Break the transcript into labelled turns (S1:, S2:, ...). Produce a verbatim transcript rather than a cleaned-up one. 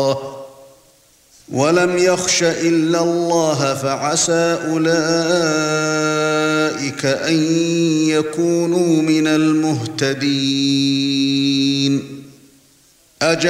S1: وَلَمْ يَخْشَ إِلَّا اللَّهَ فَعَسَى أُولَئِكَ أَن يَكُونُوا مِنَ الْمُهْتَدِينَ.